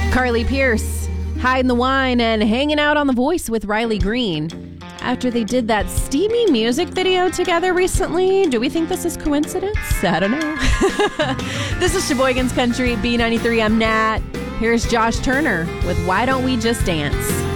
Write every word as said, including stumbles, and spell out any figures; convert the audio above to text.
Carly Pierce, hiding the wine and hanging out on The Voice with Riley Green. After they did that steamy music video together recently, do we think this is coincidence? I don't know. This is Sheboygan's Country, B ninety-three. I'm Nat. Here's Josh Turner with Why Don't We Just Dance?